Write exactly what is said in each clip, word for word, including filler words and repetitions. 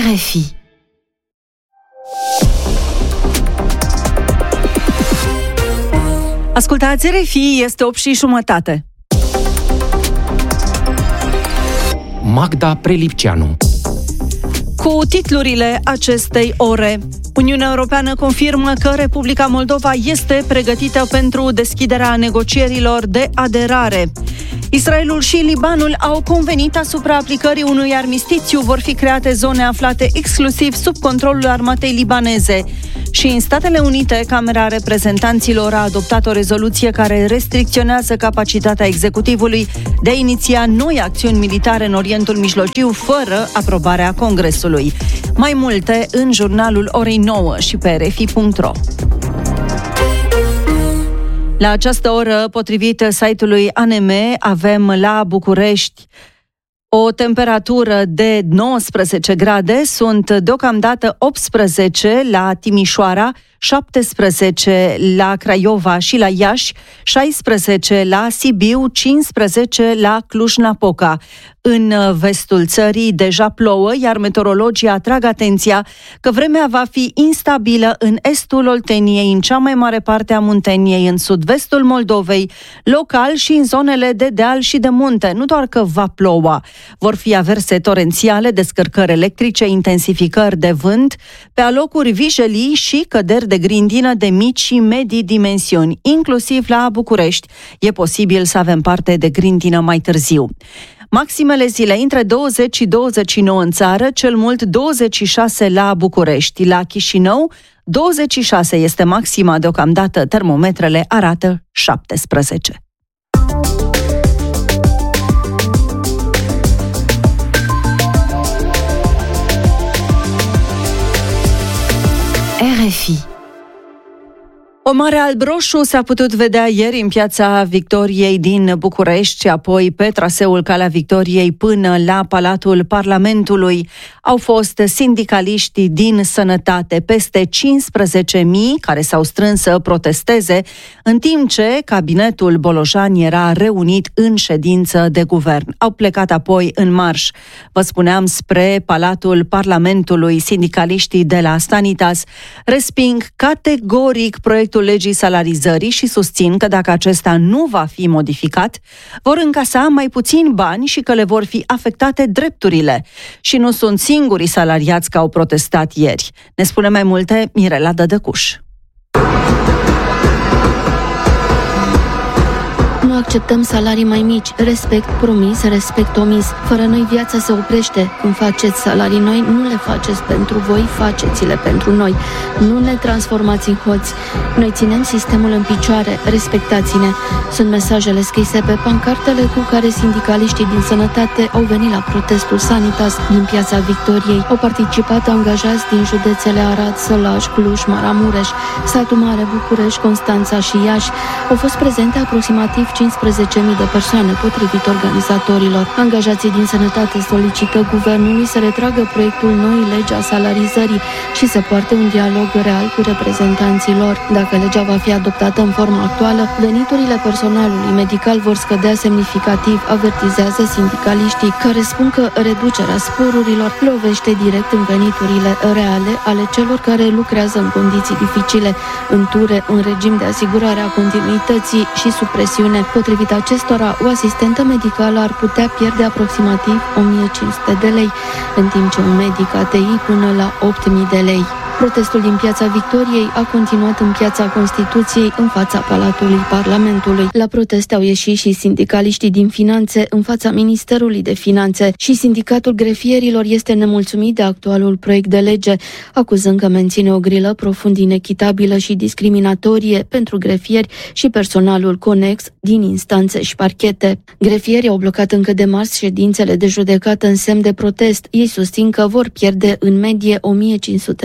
R F I. Ascultați R F I, este opt și jumătate. Magda Prelipceanu. Cu titlurile acestei ore. Uniunea Europeană confirmă că Republica Moldova este pregătită pentru deschiderea negocierilor de aderare. Israelul și Libanul au convenit asupra aplicării unui armistițiu. Vor fi create zone aflate exclusiv sub controlul armatei libaneze. Și în Statele Unite, Camera Reprezentanților a adoptat o rezoluție care restricționează capacitatea executivului de a iniția noi acțiuni militare în Orientul Mijlociu fără aprobarea Congresului. Mai multe în jurnalul orei nouă și pe r f i punct r o. La această oră, potrivit site-ului A N M, avem la București o temperatură de nouăsprezece grade, sunt deocamdată optsprezece la Timișoara, șaptesprezece la Craiova și la Iași, șaisprezece la Sibiu, cincisprezece la Cluj-Napoca. În vestul țării deja plouă, iar meteorologii atrag atenția că vremea va fi instabilă în estul Olteniei, în cea mai mare parte a Munteniei, în sud-vestul Moldovei, local și în zonele de deal și de munte. Nu doar că va ploua, vor fi averse torențiale, descărcări electrice, intensificări de vânt, pe alocuri vijelii și căderi de grindină de mici și medii dimensiuni, inclusiv la București. E posibil să avem parte de grindină mai târziu. Maximele zilei între douăzeci și douăzeci și nouă în țară, cel mult douăzeci și șase la București. La Chișinău, douăzeci și șase este maxima deocamdată, termometrele arată șaptesprezece. R F I. O mare alb-roșu s-a putut vedea ieri în Piața Victoriei din București și apoi pe traseul Calea Victoriei până la Palatul Parlamentului. Au fost sindicaliștii din sănătate, peste cincisprezece mii, care s-au strâns să protesteze, în timp ce cabinetul Bolojan era reunit în ședință de guvern. Au plecat apoi în marș. Vă spuneam, spre Palatul Parlamentului. Sindicaliștii de la Sanitas resping categoric proiectul legii salarizării și susțin că dacă acesta nu va fi modificat, vor încasa mai puțini bani și că le vor fi afectate drepturile. Și nu sunt singurii salariați care au protestat ieri. Ne spune mai multe Mirela Dădăcuș. Nu acceptăm salarii mai mici, respect promis, respect omis. Fără noi viața se oprește. Când faceți salarii noi, nu le faceți pentru voi, faceți-le pentru noi. Nu ne transformați în hoți. Noi ținem sistemul în picioare, respectați-ne. Sunt mesajele scrise pe pancartele cu care sindicaliștii din sănătate au venit la protestul Sanitas din Piața Victoriei. Au participat angajați din județele Arad, Sălaj, Cluj, Maramureș, Satu Mare, București, Constanța și Iași. Au fost prezente aproximativ cincisprezece mii de persoane, potrivit organizatorilor. Angajații din sănătate solicită guvernului să retragă proiectul noii legi a salarizării și să poarte un dialog real cu reprezentanții lor. Dacă legea va fi adoptată în forma actuală, veniturile personalului medical vor scădea semnificativ, avertizează sindicaliștii, care spun că reducerea sporurilor lovește direct în veniturile reale ale celor care lucrează în condiții dificile, în ture, în regim de asigurare a continuității și sub presiune. Potrivit acestora, o asistentă medicală ar putea pierde aproximativ o mie cinci sute de lei, în timp ce un medic A T I până la opt mii de lei. Protestul din Piața Victoriei a continuat în Piața Constituției, în fața Palatului Parlamentului. La proteste au ieșit și sindicaliștii din Finanțe în fața Ministerului de Finanțe și Sindicatul Grefierilor este nemulțumit de actualul proiect de lege, acuzând că menține o grilă profund inechitabilă și discriminatorie pentru grefieri și personalul conex din instanțe și parchete. Grefierii au blocat încă de marți ședințele de judecată în semn de protest. Ei susțin că vor pierde în medie o mie cinci sute de lei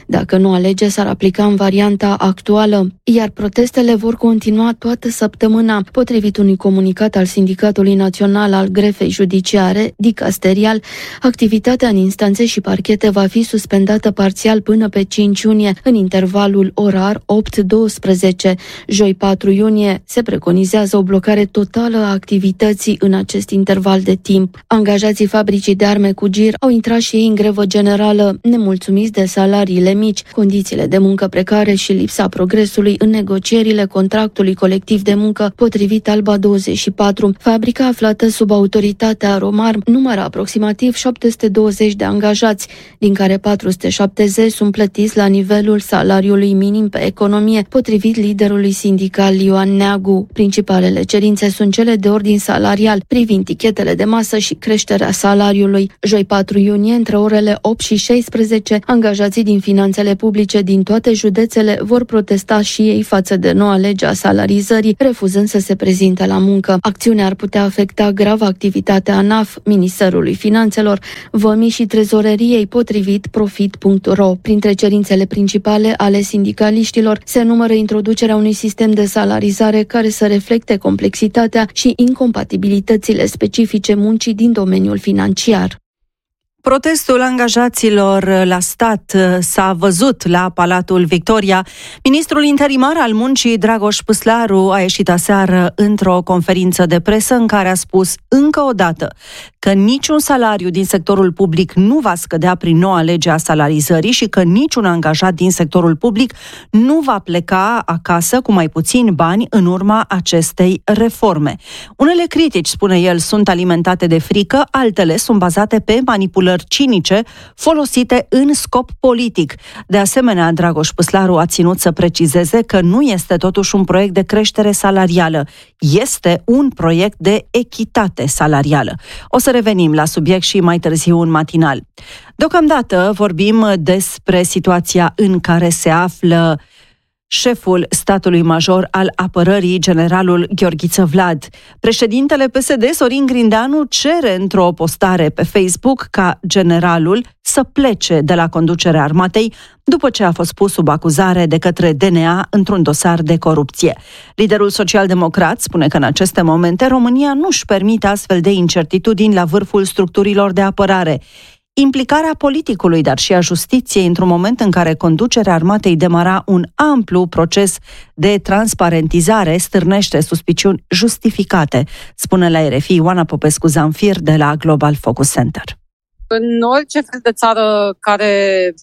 Dacă nu alege, s-ar aplica în varianta actuală, iar protestele vor continua toată săptămâna. Potrivit unui comunicat al Sindicatului Național al Grefei Judiciare, dicasterial, activitatea în instanțe și parchete va fi suspendată parțial până pe cinci iunie, în intervalul orar opt doisprezece. Joi patru iunie se preconizează o blocare totală a activității în acest interval de timp. Angajații fabricii de arme cu gir au intrat și ei în grevă generală, nemulțumiți de salariile mici, condițiile de muncă precare și lipsa progresului în negocierile contractului colectiv de muncă, potrivit Alba douăzeci și patru. Fabrica, aflată sub autoritatea Romar, numără aproximativ șapte sute douăzeci de angajați, din care patru sute șaptezeci sunt plătiți la nivelul salariului minim pe economie, potrivit liderului sindical Ioan Neagu. Principalele cerințe sunt cele de ordin salarial, privind tichetele de masă și creșterea salariului. Joi patru iunie, între orele opt și șaisprezece, angajații din finanțele publice din toate județele vor protesta și ei față de noua lege a salarizării, refuzând să se prezinte la muncă. Acțiunea ar putea afecta grav activitatea ANAF, Ministerului Finanțelor, Vămii și Trezoreriei, potrivit profit punct ro. Printre cerințele principale ale sindicaliștilor se numără introducerea unui sistem de salarizare care să reflecte complexitatea și incompatibilitățile specifice muncii din domeniul financiar. Protestul angajaților la stat s-a văzut la Palatul Victoria. Ministrul interimar al muncii, Dragoș Păslaru, a ieșit aseară într-o conferință de presă în care a spus încă o dată că niciun salariu din sectorul public nu va scădea prin noua lege a salarizării și că niciun angajat din sectorul public nu va pleca acasă cu mai puțini bani în urma acestei reforme. Unele critici, spune el, sunt alimentate de frică, altele sunt bazate pe manipulări cinice folosite în scop politic. De asemenea, Dragoș Păslaru a ținut să precizeze că nu este totuși un proiect de creștere salarială, este un proiect de echitate salarială. O să revenim la subiect și mai târziu în matinal. Deocamdată vorbim despre situația în care se află șeful statului major al apărării, generalul Gheorghiță Vlad. Președintele P S D, Sorin Grindeanu, cere într-o postare pe Facebook ca generalul să plece de la conducerea armatei după ce a fost pus sub acuzare de către D N A într-un dosar de corupție. Liderul social-democrat spune că în aceste momente România nu-și permite astfel de incertitudini la vârful structurilor de apărare. Implicarea politicului, dar și a justiției într-un moment în care conducerea armatei demara un amplu proces de transparentizare stârnește suspiciuni justificate, spune la R F I Ioana Popescu-Zamfir de la Global Focus Center. În orice fel de țară care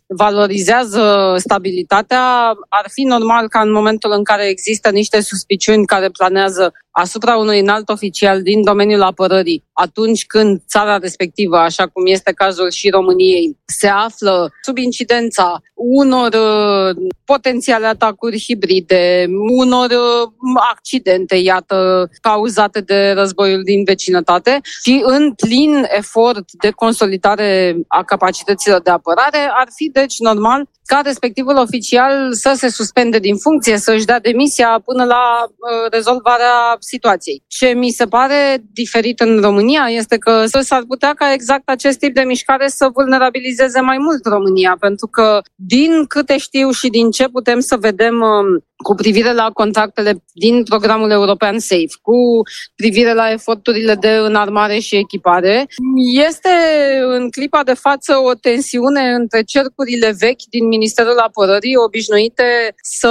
valorizează stabilitatea, ar fi normal ca în momentul în care există niște suspiciuni care planează asupra unui înalt oficial din domeniul apărării, atunci când țara respectivă, așa cum este cazul și României, se află sub incidența unor uh, potențiale atacuri hibride, unor uh, accidente, iată, cauzate de războiul din vecinătate și în plin efort de consolidare a capacităților de apărare, ar fi deci normal ca respectivul oficial să se suspende din funcție, să-și dea demisia până la uh, rezolvarea situației. Ce mi se pare diferit în România este că s-ar putea ca exact acest tip de mișcare să vulnerabilizeze mai mult România, pentru că din câte știu și din ce putem să vedem uh, cu privire la contractele din programul european SAFE, cu privire la eforturile de înarmare și echipare, este în clipa de față o tensiune între cercurile vechi din Ministerul Apărării, obișnuite să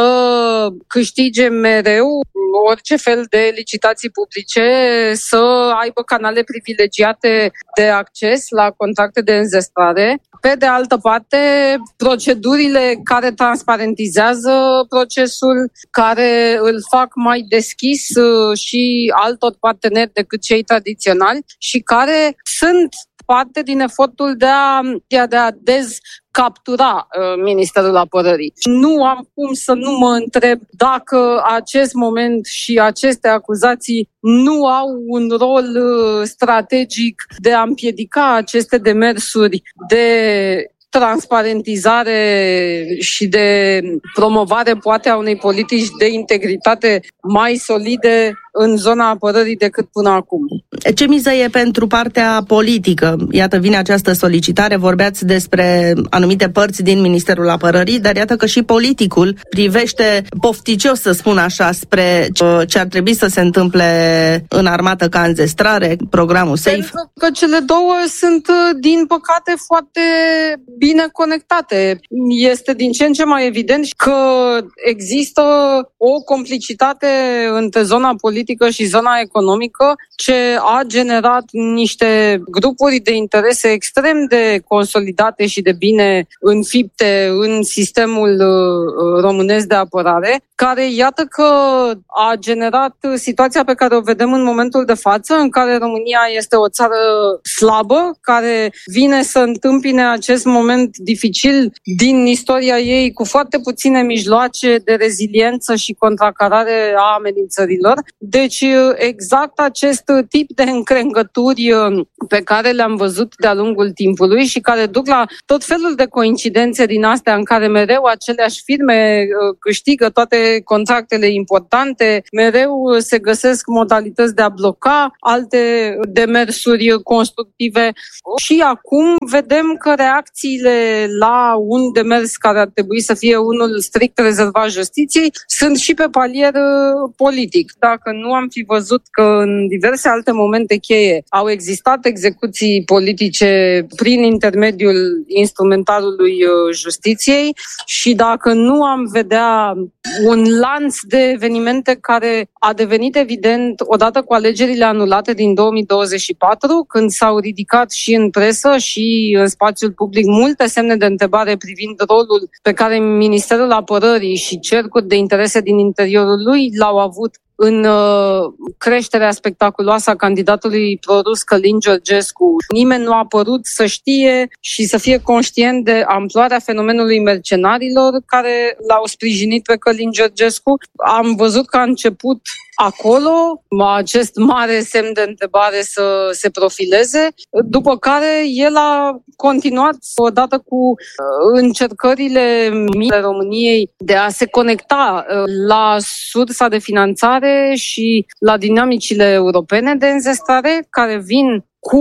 câștige mereu orice fel de licitații publice, să aibă canale privilegiate de acces la contracte de înzestrare. Pe de altă parte, procedurile care transparentizează procesul, care îl fac mai deschis și altor parteneri decât cei tradiționali și care sunt parte din efortul de a, de a, de a dezcaptura uh, Ministerul Apărării. Nu am cum să nu mă întreb dacă acest moment și aceste acuzații nu au un rol uh, strategic de a împiedica aceste demersuri de transparentizare și de promovare poate a unei politici de integritate mai solide în zona apărării decât până acum. Ce miză e pentru partea politică? Iată, vine această solicitare, vorbeați despre anumite părți din Ministerul Apărării, dar iată că și politicul privește pofticios, să spun așa, spre ce ar trebui să se întâmple în armată ca înzestrare, programul SAFE. Pentru că cele două sunt, din păcate, foarte bine conectate. Este din ce în ce mai evident că există o complicitate între zona politică și zona economică ce a generat niște grupuri de interese extrem de consolidate și de bine înfipte în sistemul românesc de apărare, care iată că a generat situația pe care o vedem în momentul de față, în care România este o țară slabă, care vine să întâmpine acest moment dificil din istoria ei cu foarte puține mijloace de reziliență și contracarare a amenințărilor. Deci exact acest tip de încrengături pe care le-am văzut de-a lungul timpului și care duc la tot felul de coincidențe din astea în care mereu aceleași firme câștigă toate contractele importante, mereu se găsesc modalități de a bloca alte demersuri constructive. Și acum vedem că reacțiile la un demers care ar trebui să fie unul strict rezervat justiției sunt și pe palier politic. Dacă nu am fi văzut că în diverse alte momente cheie au existat execuții politice prin intermediul instrumentarului justiției și dacă nu am vedea un lanț de evenimente care a devenit evident odată cu alegerile anulate din două mii douăzeci și patru, când s-au ridicat și în presă și în spațiul public multe semne de întrebare privind rolul pe care Ministerul Apărării și cercuri de interese din interiorul lui l-au avut în uh, creșterea spectaculoasă a candidatului prorus Călin Georgescu. Nimeni nu a părut să știe și să fie conștient de amploarea fenomenului mercenarilor care l-au sprijinit pe Călin Georgescu. Am văzut că a început acolo acest mare semn de întrebare să se profileze, după care el a continuat odată cu încercările României de a se conecta la sursa de finanțare și la dinamicile europene de înzestrare care vin cu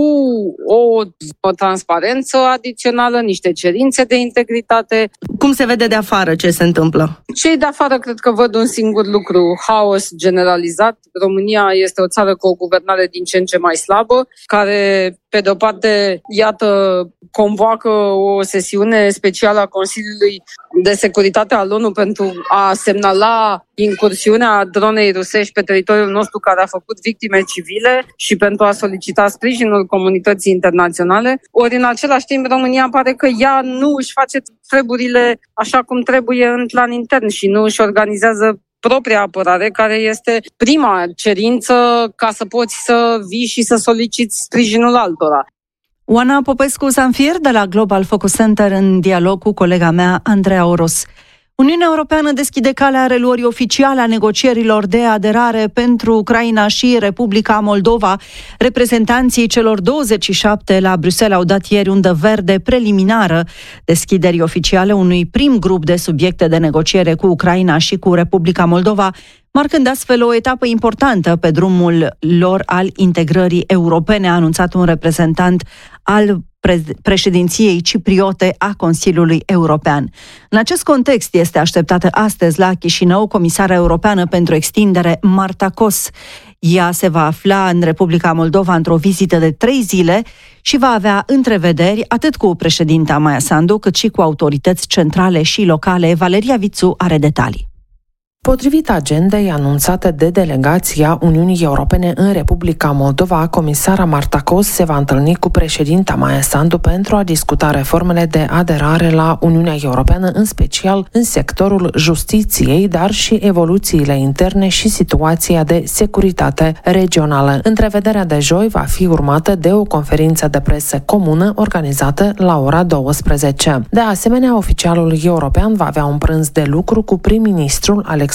o, o transparență adițională, niște cerințe de integritate. Cum se vede de afară ce se întâmplă? Cei de afară cred că văd un singur lucru, haos generalizat. România este o țară cu o guvernare din ce în ce mai slabă, care, pe de o parte, iată, convoacă o sesiune specială a Consiliului de Securitate al ONU pentru a semnala incursiunea dronei rusești pe teritoriul nostru care a făcut victime civile și pentru a solicita sprijinul comunității internaționale. Ori, în același timp, România pare că ea nu își face treburile așa cum trebuie în plan intern și nu își organizează propria apărare, care este prima cerință ca să poți să vii și să soliciți sprijinul altora. Oana Popescu-Zamfir de la Global Focus Center în dialog cu colega mea Andreea Oros. Uniunea Europeană deschide calea reluării oficiale a negocierilor de aderare pentru Ucraina și Republica Moldova. Reprezentanții celor douăzeci și șapte la Bruxelles au dat ieri undă verde preliminară deschiderii oficiale unui prim grup de subiecte de negociere cu Ucraina și cu Republica Moldova, marcând astfel o etapă importantă pe drumul lor al integrării europene, a anunțat un reprezentant al președinției cipriote a Consiliului European. În acest context este așteptată astăzi la Chișinău comisara europeană pentru extindere Marta Kos. Ea se va afla în Republica Moldova într-o vizită de trei zile și va avea întrevederi atât cu președinta Maia Sandu, cât și cu autorități centrale și locale. Valeria Vițu are detalii. Potrivit agendei anunțate de delegația Uniunii Europene în Republica Moldova, comisara Marta Kos se va întâlni cu președinta Maia Sandu pentru a discuta reformele de aderare la Uniunea Europeană, în special în sectorul justiției, dar și evoluțiile interne și situația de securitate regională. Întrevederea de joi va fi urmată de o conferință de presă comună organizată la ora douăsprezece. De asemenea, oficialul european va avea un prânz de lucru cu prim-ministrul Alex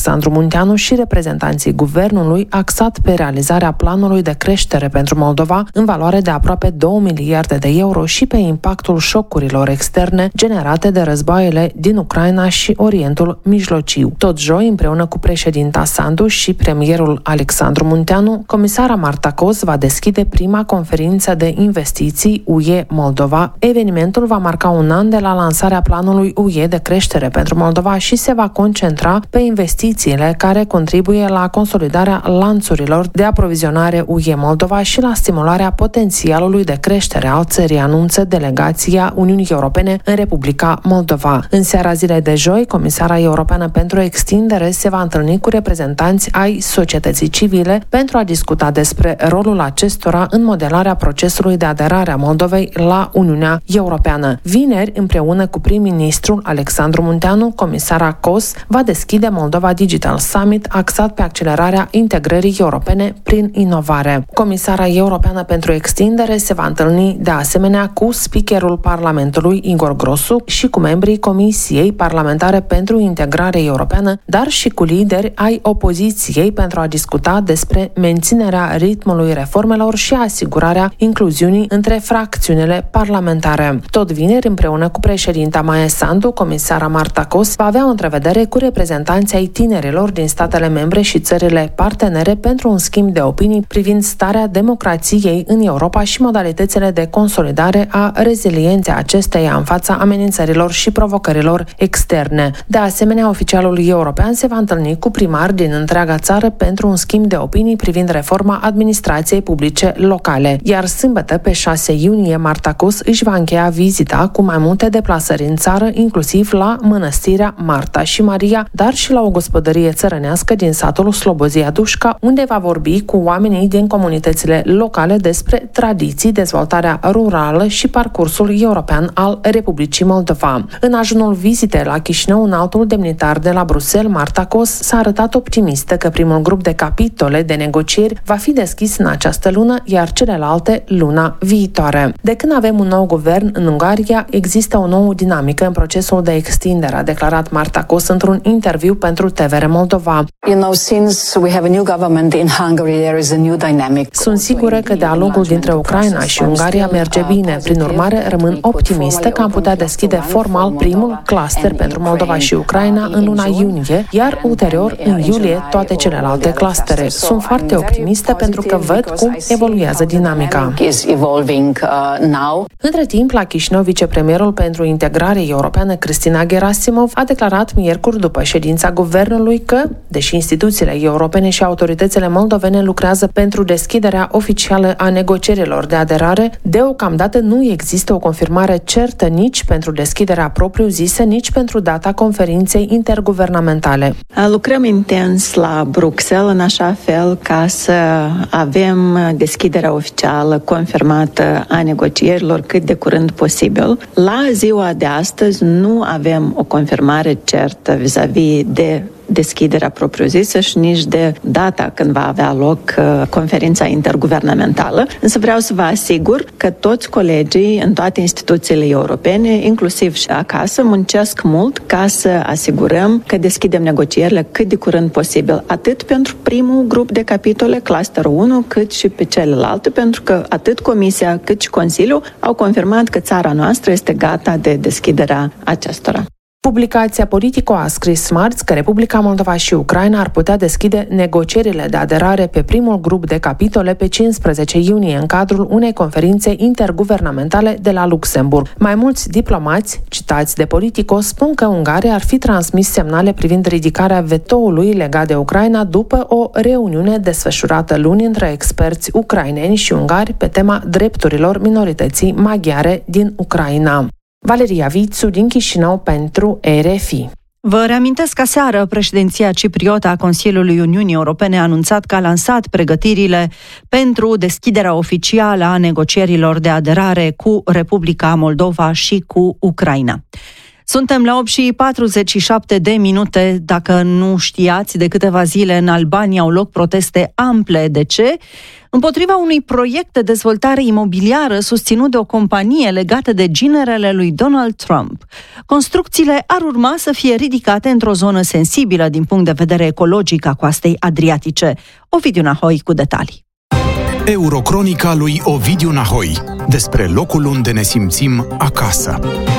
Alexandru Munteanu și reprezentanții guvernului axat pe realizarea planului de creștere pentru Moldova în valoare de aproape două miliarde de euro și pe impactul șocurilor externe generate de războaiele din Ucraina și Orientul Mijlociu. Tot joi, împreună cu președinta Sandu și premierul Alexandru Munteanu, comisara Marta Kos va deschide prima conferință de investiții U E Moldova. Evenimentul va marca un an de la lansarea planului U E de creștere pentru Moldova și se va concentra pe investițiile care contribuie la consolidarea lanțurilor de aprovizionare U E Moldova și la stimularea potențialului de creștere al țării, anunță delegația Uniunii Europene în Republica Moldova. În seara zilei de joi, Comisara Europeană pentru Extindere se va întâlni cu reprezentanți ai societății civile pentru a discuta despre rolul acestora în modelarea procesului de aderare a Moldovei la Uniunea Europeană. Vineri, împreună cu prim-ministrul Alexandru Munteanu, comisara Kos va deschide Moldova Digital Summit axat pe accelerarea integrării europene prin inovare. Comisara Europeană pentru Extindere se va întâlni de asemenea cu speakerul Parlamentului Igor Grosu și cu membrii Comisiei Parlamentare pentru Integrare Europeană, dar și cu lideri ai opoziției pentru a discuta despre menținerea ritmului reformelor și asigurarea incluziunii între fracțiunile parlamentare. Tot vineri, împreună cu președinta Maia Sandu, comisara Marta Kos va avea o întrevedere cu reprezentanții ai tinerilor din statele membre și țările partenere pentru un schimb de opinii privind starea democrației în Europa și modalitățile de consolidare a rezilienței acesteia în fața amenințărilor și provocărilor externe. De asemenea, oficialul european se va întâlni cu primari din întreaga țară pentru un schimb de opinii privind reforma administrației publice locale. Iar sâmbătă, pe șase iunie, Marta Kos își va încheia vizita cu mai multe deplasări în țară, inclusiv la Mănăstirea Marta și Maria, dar și la o gospodărie țărănească din satul Slobozia Dușca, unde va vorbi cu oamenii din comunitățile locale despre tradiții, dezvoltarea rurală și parcursul european al Republicii Moldova. În ajunul vizitei la Chișinău, un altul demnitar de la Bruxelles, Marta Kos, s-a arătat optimistă că primul grup de capitole de negocieri va fi deschis în această lună, iar celelalte luna viitoare. De când avem un nou guvern în Ungaria, există o nouă dinamică în procesul de extindere, a declarat Marta Kos într-un interviu pentru T V R Moldova. You know, since we have a new government in Hungary, there is a new dynamic. Sunt sigură că dialogul dintre Ucraina și Ungaria merge bine. Prin urmare, rămân optimistă că am putea deschide formal primul cluster pentru Moldova și Ucraina în luna iunie, iar ulterior, în iulie, toate celelalte clustere. Sunt foarte optimistă pentru că văd cum evoluează dinamica. Între timp, la Chișinău, vicepremierul pentru integrare europeană Cristina Gerasimov a declarat miercuri după ședința guvernului că, deși instituțiile europene și autoritățile moldovene lucrează pentru deschiderea oficială a negocierilor de aderare, deocamdată nu există o confirmare certă nici pentru deschiderea propriu-zisă, nici pentru data conferinței interguvernamentale. Lucrăm intens la Bruxelles în așa fel ca să avem deschiderea oficială confirmată a negocierilor cât de curând posibil. La ziua de astăzi nu avem o confirmare certă vis-a-vis de deschiderea propriu-zisă și nici de data când va avea loc uh, conferința interguvernamentală. Însă vreau să vă asigur că toți colegii în toate instituțiile europene, inclusiv și acasă, muncesc mult ca să asigurăm că deschidem negocierile cât de curând posibil, atât pentru primul grup de capitole, clusterul unu, cât și pe celelalte, pentru că atât Comisia cât și Consiliul au confirmat că țara noastră este gata de deschiderea acestora. Publicația Politico a scris marți că Republica Moldova și Ucraina ar putea deschide negocierile de aderare pe primul grup de capitole pe cincisprezece iunie în cadrul unei conferințe interguvernamentale de la Luxemburg. Mai mulți diplomați, citați de Politico, spun că Ungaria ar fi transmis semnale privind ridicarea vetoului legat de Ucraina după o reuniune desfășurată luni între experți ucraineni și ungari pe tema drepturilor minorității maghiare din Ucraina. Valeria Vițu din Chișinău pentru R F I. Vă reamintesc că aseară președinția cipriotă a Consiliului Uniunii Europene a anunțat că a lansat pregătirile pentru deschiderea oficială a negocierilor de aderare cu Republica Moldova și cu Ucraina. Suntem la opt și patruzeci și șapte de minute. Dacă nu știați, de câteva zile în Albania au loc proteste ample. De ce? Împotriva unui proiect de dezvoltare imobiliară susținut de o companie legată de ginerele lui Donald Trump. Construcțiile ar urma să fie ridicate într-o zonă sensibilă din punct de vedere ecologic a coastei Adriatice. Ovidiu Nahoi cu detalii. Eurocronica lui Ovidiu Nahoi, despre locul unde ne simțim acasă.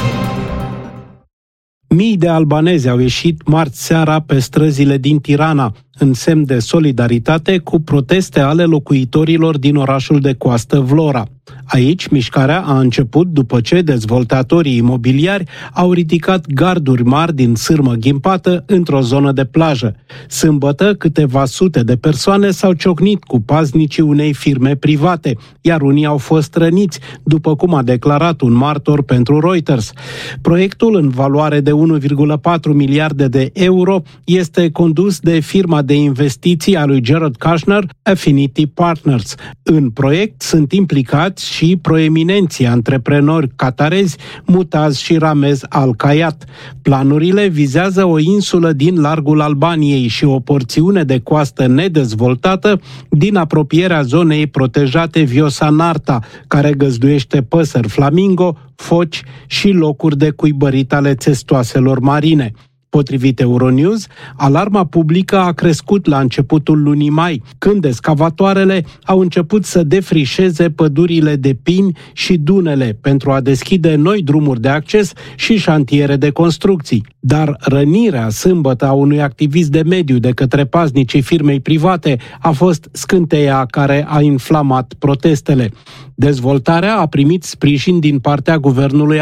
Mii de albanezi au ieșit marți seara pe străzile din Tirana, în semn de solidaritate cu proteste ale locuitorilor din orașul de coastă Vlora. Aici, mișcarea a început după ce dezvoltatorii imobiliari au ridicat garduri mari din sârmă ghimpată într-o zonă de plajă. Sâmbătă, câteva sute de persoane s-au ciocnit cu paznicii unei firme private, iar unii au fost răniți, după cum a declarat un martor pentru Reuters. Proiectul, în valoare de unu virgulă patru miliarde de euro, este condus de firma de investiții a lui Jared Kushner, Affinity Partners. În proiect sunt implicați și proeminenții antreprenori qatarezi Mutaz și Ramez Al-Kayat. Planurile vizează o insulă din largul Albaniei și o porțiune de coastă nedezvoltată din apropierea zonei protejate Vjosa Narta, care găzduiește păsări flamingo, foci și locuri de cuibărit ale țestoaselor marine. Potrivit Euronews, alarma publică a crescut la începutul lunii mai, când excavatoarele au început să defrișeze pădurile de pini și dunele pentru a deschide noi drumuri de acces și șantiere de construcții. Dar rănirea sâmbătă a unui activist de mediu de către paznicii firmei private a fost scânteia care a inflamat protestele. Dezvoltarea a primit sprijin din partea guvernului